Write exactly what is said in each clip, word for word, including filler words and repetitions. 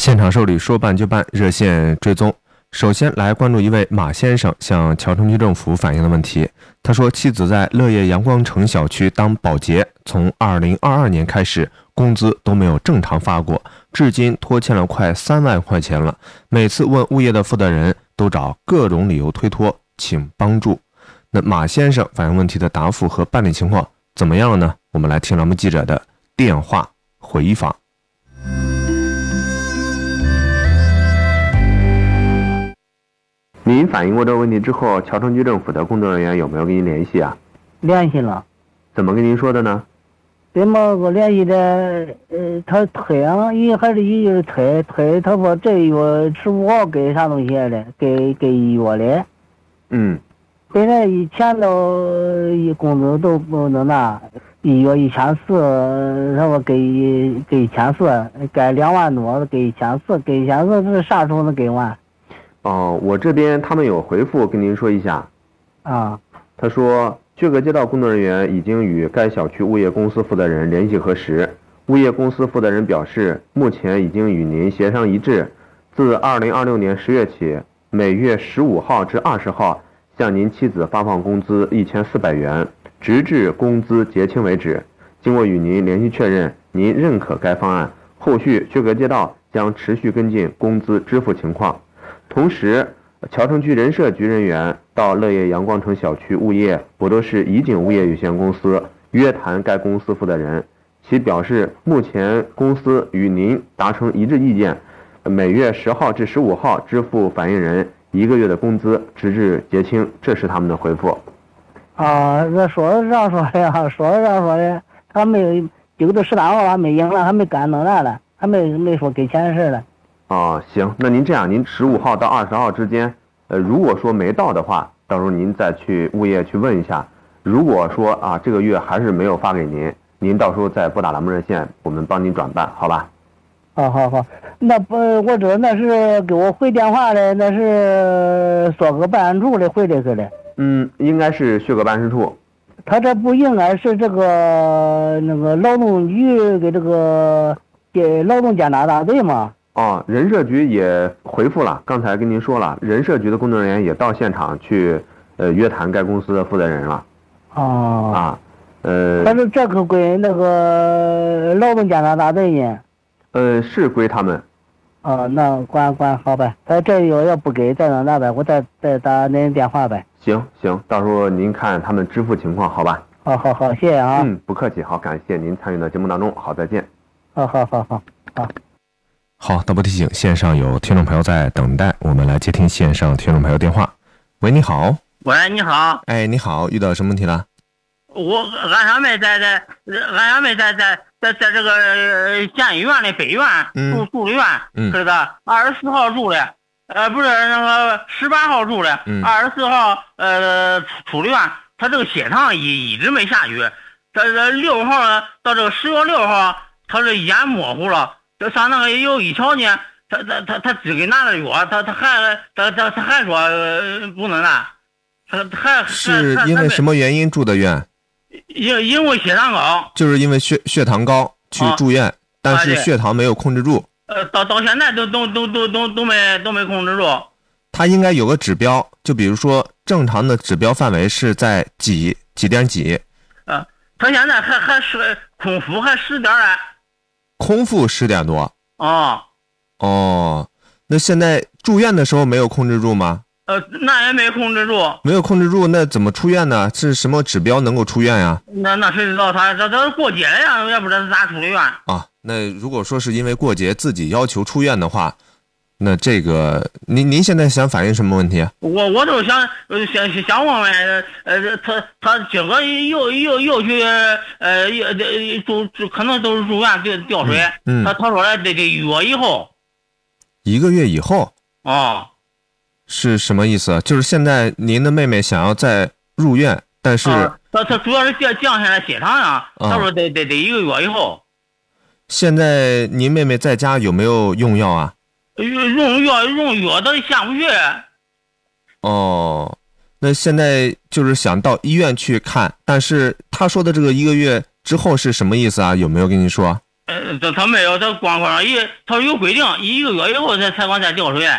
现场受理说办就办，热线追踪。首先来关注一位马先生向谯城区政府反映的问题。他说，妻子在乐业阳光城小区当保洁，从二零二二年开始，工资都没有正常发过，至今拖欠了快三万块钱了。每次问物业的负责人，都找各种理由推脱，请帮助。那马先生反映问题的答复和办理情况怎么样了呢？我们来听栏目记者的电话回访。您反映过这个问题之后，谯城区政府的工作人员有没有跟您联系啊？ 联系了。 怎么跟您说的呢？ 怎么个联系的？呃，他推啊，一还是一就是推推，他说这月十五号给啥东西的，给给一月的。 嗯。 本来以前都一工资都不能拿，一月一千四，他说给给一千四，该两万多给一千四，给一千四，这啥时候能给完？ 哦，我这边他们有回复跟您说一下。 啊。 他说，薛阁街道工作人员已经与该小区物业公司负责人联系核实，物业公司负责人表示，目前已经与您协商一致，自二零二六年十月起，每月十五号至二十号向您妻子发放工资一千四百元，直至工资结清为止。经过与您联系确认，您认可该方案，后续薛阁街道将持续跟进工资支付情况。同时，谯城区人社局人员到乐业阳光城小区物业博多市怡景物业有限公司约谈该公司负责人，其表示目前公司与您达成一致意见，每月十号至十五号支付反映人一个月的工资，直至结清，这是他们的回复。 啊，这说是这样说的呀，说是这样说的，他没有这个都十三号了，还没赢了，还没干弄来了，还没没说给钱的事了。 哦，行，那您这样，您十五号到二十号之间，呃，如果说没到的话，到时候您再去物业去问一下。如果说啊这个月还是没有发给您，您到时候再拨打栏目热线，我们帮您转办，好吧？ 好好好，那不，我这那是给我回电话的，那是说个办事处的回的是的。 嗯，应该是薛阁办事处。 他这不应该是这个那个劳动局给这个给劳动检查大队吗？ 哦，人社局也回复了，刚才跟您说了，人社局的工作人员也到现场去，呃，约谈该公司的负责人了。 哦。 啊，呃。 但是这可归那个劳动检查大队呢？ 呃，是归他们。 哦，那管管好呗。他这月要不给，再让那呗，我再再打您电话呗。 行行，到时候您看他们支付情况，好吧？ 好好好，谢谢啊。 嗯，不客气，好，感谢您参与到节目当中，好，再见。 好好好好好。 好，导播提醒，线上有听众朋友在等待，我们来接听线上听众朋友电话。喂，你好。 喂，你好。 哎，你好，遇到什么问题了？ 我俺小妹在在，俺小妹在在在在这个县医院的北院住住的院， 嗯， 是的，二十四号住的，呃，不是那个十八号住的，二十四号呃出出的院，他这个血糖一一直没下去，这这六号呢，到这个十月六号，他这眼模糊了。这上那个有一瞧呢，他他他他只给拿了药，他他还他他他还说、呃、不能拿，他还是因为什么原因住的院？ 因因为血糖高， 就是因为血血糖高去住院，啊、但是血糖没有控制住。 呃，到到现在都都都都都都没都没控制住。 他应该有个指标，就比如说正常的指标范围是在几几点几？ 呃，他现在还还是空腹还十点来。 空腹十点多。 哦。 哦，那现在住院的时候没有控制住吗？ 呃，那也没控制住。 没有控制住，那怎么出院呢？是什么指标能够出院呀？ 那那谁知道他他他过节了呀？要不然咋出的院啊？那如果说是因为过节自己要求出院的话，那这个您您现在想反映什么问题？ 我我就想想想问问，呃，他他今个又又又去呃住住，可能都是住院掉掉水。 嗯。 他他说的这这一月以后。 一个月以后。 哦。 是什么意思？就是现在您的妹妹想要再入院，但是他他主要是降降下来血糖呀。他说得得得一个月以后。 现在您妹妹在家有没有用药啊？ 用药用药都下不去。 哦，那现在就是想到医院去看，但是他说的这个一个月之后是什么意思啊？有没有跟您说？ 呃，他他没有，他光光一他有规定，一个月以后才才管再调水。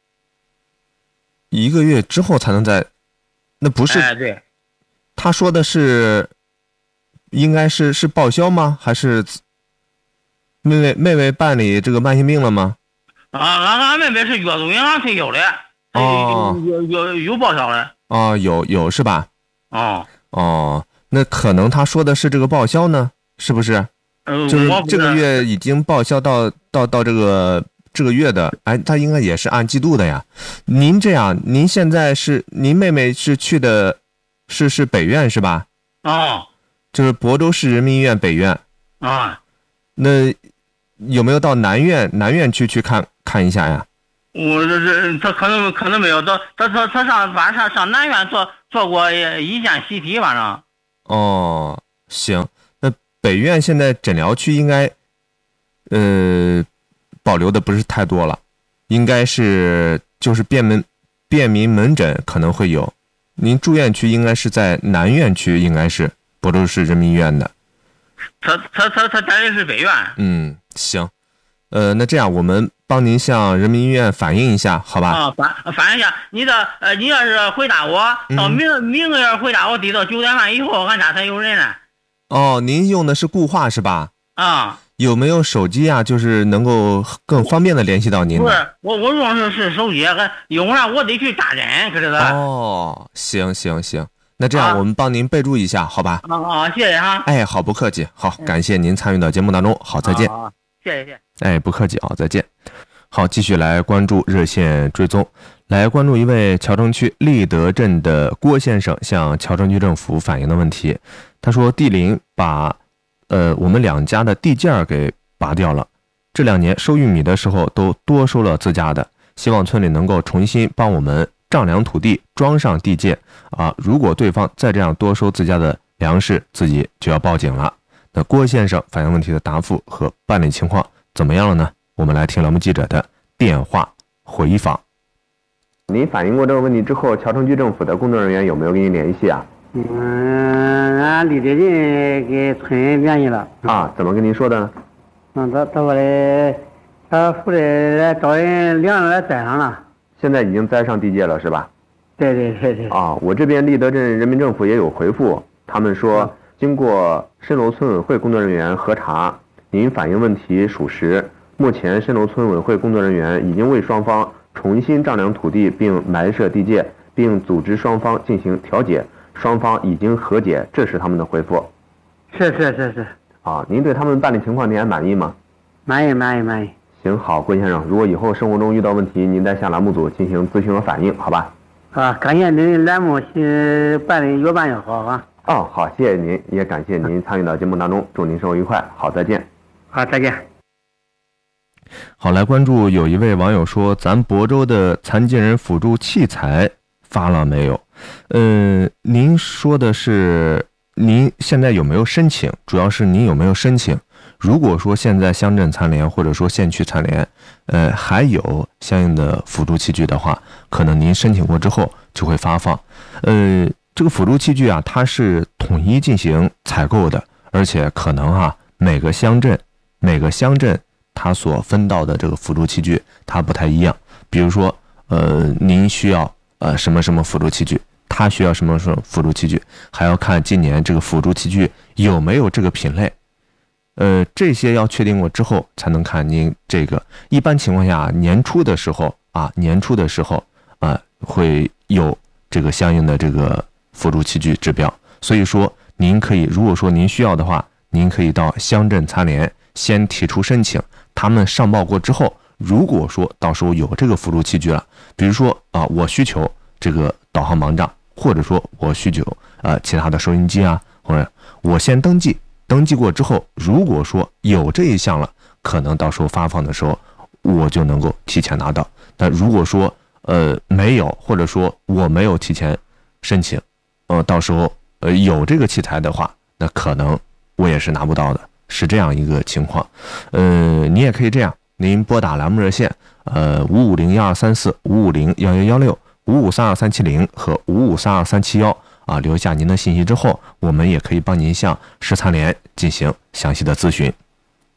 一个月之后才能再，那不是？ 哎，对。 他说的是，应该是是报销吗？还是妹妹妹妹办理这个慢性病了吗？ 啊，俺俺妹妹是月租银行退休的， 哦， 有有有报销的。 哦，有有是吧？ 哦哦，那可能他说的是这个报销呢，是不是？ 呃， 就是这个月已经报销到到到这个这个月的，哎，他应该也是按季度的呀。您这样，您现在是您妹妹是去的，是是北院是吧？ 哦， 就是亳州市人民医院北院。 啊， 那有没有到南院南院去去看看一下呀？ 我这这他可能可能没有，他他他他上晚上上南院做做过一线 C T 反正。 哦，行，那北院现在诊疗区应该，呃，保留的不是太多了，应该是就是便门便民门诊可能会有，您住院区应该是在南院区，应该是亳州市人民医院的。 他他他他待的是北院。 嗯，行，呃，那这样我们帮您向人民医院反映一下，好吧？ 啊，反反映一下，你的呃，你要是回答我，到明、嗯、明个月回答我，得到九点半以后，俺家才有人呢。 哦，您用的是固话是吧？ 啊。 有没有手机啊？就是能够更方便的联系到您的？ 不是，我我用的是手机，用上我得去扎针，可是的。 哦，行行行。那这样我们帮您备注一下，好吧？ 啊啊，谢谢哈。 哎，好，不客气。好，感谢您参与到节目当中。好，再见。 啊，谢谢谢谢。 哎，不客气啊，再见。好，继续来关注热线追踪，来关注一位谯城区立德镇的郭先生向谯城区政府反映的问题。他说，地邻把呃我们两家的地件给拔掉了，这两年收玉米的时候都多收了自家的，希望村里能够重新帮我们丈量土地，装上地界啊！如果对方再这样多收自家的粮食，自己就要报警了。那郭先生反映问题的答复和办理情况怎么样了呢？我们来听栏目记者的电话回访。您反映过这个问题之后，谯城区政府的工作人员有没有跟您联系啊？ 嗯，俺立德镇给村联系了。 啊，怎么跟您说的呢？ 嗯，他他说的，他负责来找人量来栽上了。 现在已经栽上地界了是吧？ 对对对对。 啊，我这边立德镇人民政府也有回复，他们说、嗯、经过蜃楼村委会工作人员核查，您反映问题属实，目前蜃楼村委会工作人员已经为双方重新丈量土地并埋设地界，并组织双方进行调解，双方已经和解，这是他们的回复。 是是是是。 啊，您对他们办理情况您还满意吗？ 满意满意满意。 行，好，郭先生，如果以后生活中遇到问题，您再向栏目组进行咨询和反映，好吧？ 啊，感谢您栏目是办理越办越好啊。 哦，好，谢谢您，也感谢您参与到节目当中，祝您生活愉快。好，再见。 好，再见。 好，来关注有一位网友说，咱亳州的残疾人辅助器材发了没有？嗯，您说的是您现在有没有申请？主要是您有没有申请？如果说现在乡镇残联或者说县区残联，呃，还有相应的辅助器具的话，可能您申请过之后就会发放。呃，这个辅助器具啊，它是统一进行采购的，而且可能啊，每个乡镇每个乡镇它所分到的这个辅助器具它不太一样。比如说，呃，您需要呃什么什么辅助器具，他需要什么什么辅助器具，还要看今年这个辅助器具有没有这个品类。呃，这些要确定过之后，才能看您这个。一般情况下，年初的时候啊，年初的时候啊，会有这个相应的这个辅助器具指标。所以说，您可以，如果说您需要的话，您可以到乡镇残联先提出申请，他们上报过之后，如果说到时候有这个辅助器具了，比如说啊，我需求这个导航盲杖，或者说我需求呃其他的收音机啊，或者我先登记。登记过之后，如果说有这一项了，可能到时候发放的时候，我就能够提前拿到。但如果说呃没有，或者说我没有提前申请，呃，到时候呃有这个器材的话，那可能我也是拿不到的，是这样一个情况。呃，你也可以这样，您拨打栏目热线，呃，五五零幺二三四五五零幺幺幺六五五三二三七零和五五三二三七幺。啊，留下您的信息之后，我们也可以帮您向市残联进行详细的咨询。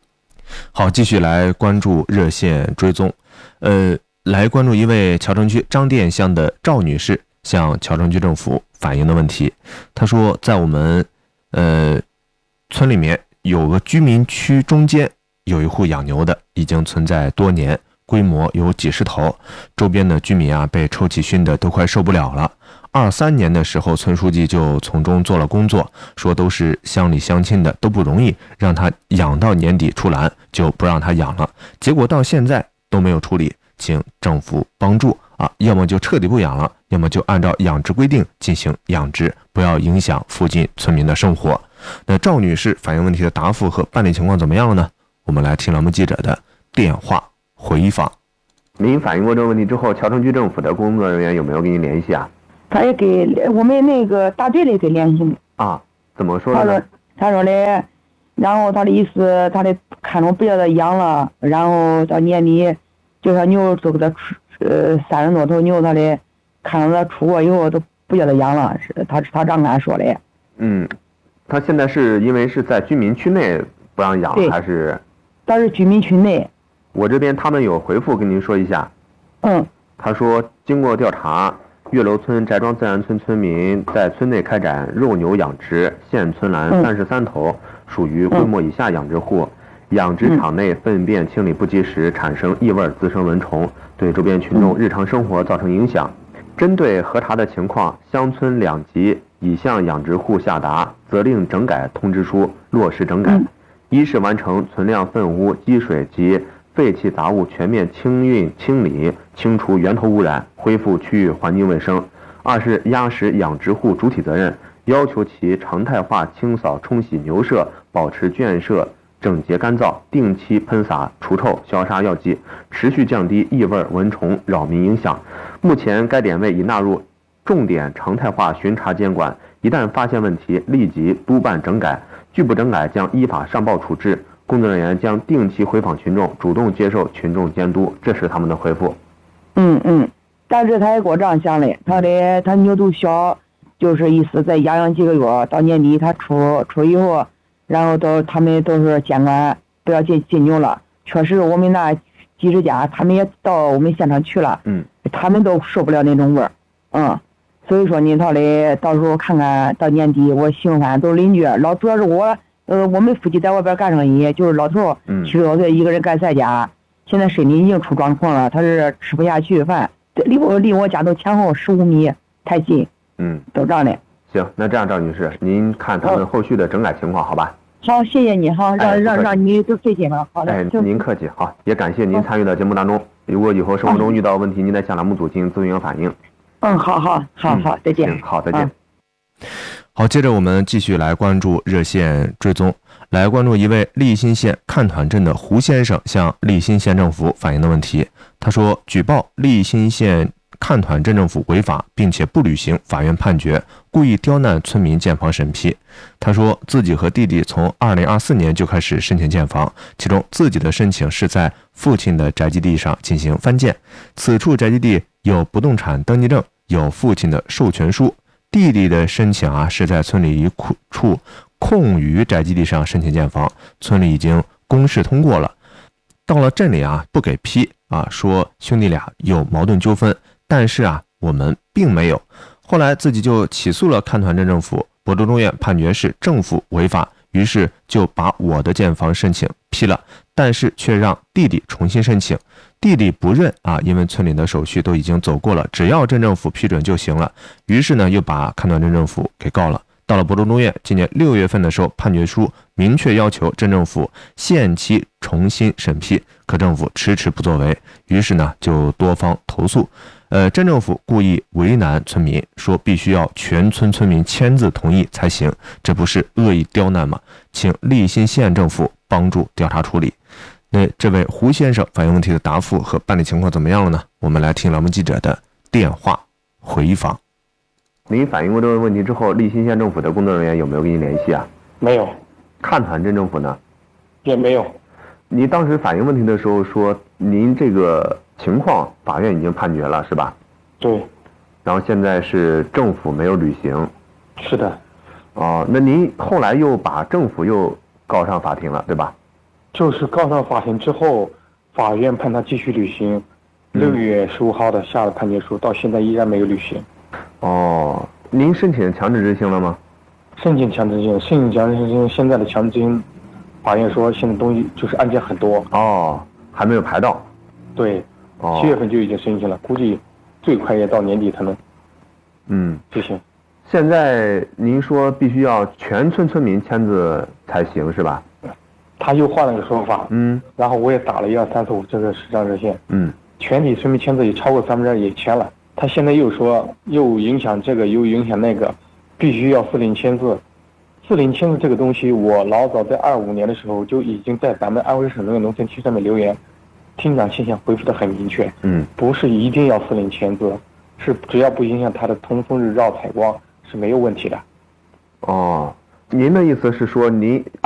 好，继续来关注热线追踪，呃，来关注一位谯城区张店乡的赵女士向谯城区政府反映的问题。她说，在我们呃村里面有个居民区中间有一户养牛的，已经存在多年，规模有几十头，周边的居民啊被臭气熏得都快受不了了。二三年的时候，村书记就从中做了工作，说都是乡里乡亲的，都不容易，让他养到年底出栏，就不让他养了。结果到现在都没有处理，请政府帮助啊，要么就彻底不养了，要么就按照养殖规定进行养殖，不要影响附近村民的生活。那赵女士反映问题的答复和办理情况怎么样了呢？我们来听栏目记者的电话回访。 您反映过这个问题之后，谯城区政府的工作人员有没有跟您联系啊？ 他也给我们那个大队里给联系的啊，怎么说的呢？ 他说他说的，然后他的意思，他的看中不叫他养了，然后到年底就说牛都给他出呃三十多头牛，他的看到他出过以后都不叫他养了，是他他这样说的。 嗯，他现在是因为是在居民区内不让养，还是？ 他是居民区内。 我这边他们有回复跟您说一下。 嗯。 他说，经过调查，岳楼村翟庄自然村村民在村内开展肉牛养殖，现村栏三十三头，属于规模以下养殖户。养殖场内粪便清理不及时，产生异味，滋生蚊虫，对周边群众日常生活造成影响。针对核查的情况，乡村两级已向养殖户下达责令整改通知书，落实整改。一是完成存量粪污、积水及废弃杂物全面清运清理，清除源头污染，恢复区域环境卫生；二是压实养殖户主体责任，要求其常态化清扫冲洗牛舍，保持圈舍整洁干燥，定期喷洒除臭消杀药剂，持续降低异味蚊虫扰民影响。目前该点位已纳入重点常态化巡查监管，一旦发现问题，立即督办整改，拒不整改将依法上报处置。工作人员将定期回访群众，主动接受群众监督，这是他们的回复。 嗯嗯，但是他也给我这样想的，他的他牛都小，就是意思再养养几个月，到年底他出出以后，然后都他们都是监管不要进进牛了。确实，我们那几十家他们也到我们现场去了， 嗯， 他们都受不了那种味儿，嗯，所以说呢，他的到时候看看到年底我媳妇反正都是邻居，老主要是我。呃，我们夫妻在外边干生意，就是老头，七十多岁一个人干在家，现在身体已经出状况了，他是吃不下去饭，离我离我家都前后十五米，太近， 嗯， 都这样的。 行，那这样赵女士，您看他们后续的整改情况，好吧？ 好，谢谢你，好，让、哎、让让你都费心了，好的。 哎，您客气，好，也感谢您参与到节目当中。如果以后生活中遇到问题，您在向栏目组进行咨询和反映。 嗯，好好好好，再见。 好，再见。 嗯好，接着我们继续来关注热线追踪，来关注一位利辛县看团镇的胡先生向利辛县政府反映的问题。他说，举报利辛县看团镇政府违法，并且不履行法院判决，故意刁难村民建房审批。他说，自己和弟弟从二零二四年就开始申请建房，其中自己的申请是在父亲的宅基地上进行翻建，此处宅基地有不动产登记证，有父亲的授权书。弟弟的申请啊，是在村里一处空余宅基地上申请建房，村里已经公示通过了，到了镇里啊不给批啊，说兄弟俩有矛盾纠纷，但是啊我们并没有。后来自己就起诉了看团镇政府，亳州中院判决是政府违法，于是就把我的建房申请批了，但是却让弟弟重新申请。弟弟不认啊，因为村里的手续都已经走过了，只要镇政府批准就行了。于是呢，又把看团镇政府给告了。到了亳州中院，今年六月份的时候，判决书明确要求镇政府限期重新审批，可政府迟迟不作为，于是呢，就多方投诉。呃，镇政府故意为难村民，说必须要全村村民签字同意才行，这不是恶意刁难吗？请利辛县政府帮助调查处理。那这位胡先生反映问题的答复和办理情况怎么样了呢？我们来听栏目记者的电话回访。 您反映过这个问题之后，利辛县政府的工作人员有没有跟您联系啊？ 没有。 看团镇政府呢？ 也没有。 您当时反映问题的时候说，您这个情况法院已经判决了，是吧？ 对。 然后现在是政府没有履行。 是的。 哦，那您后来又把政府又告上法庭了，对吧？ 就是告上法庭之后，法院判他继续履行，六月十五号的下了判决书，到现在依然没有履行。 哦，您申请强制执行了吗？ 申请强制执行，申请强制执行，现在的强制执行，法院说现在东西就是案件很多。 哦，还没有排到。 对， 哦， 七月份就已经申请了，估计最快也到年底才能。 嗯， 执行。 现在您说必须要全村村民签字才行是吧？ 他又换了个说法。 嗯， 然后我也打了一二三四五这个视障热线。 嗯， 全体村民签字也超过三分之二也签了。他现在又说又影响这个又影响那个，必须要四零签字。四零签字这个东西，我老早在二五年的时候就已经在咱们安徽省农业农村区上面留言，厅长现象回复的很明确。 嗯， 不是一定要四零签字，是只要不影响他的通风日照采光是没有问题的。 哦，您的意思是说您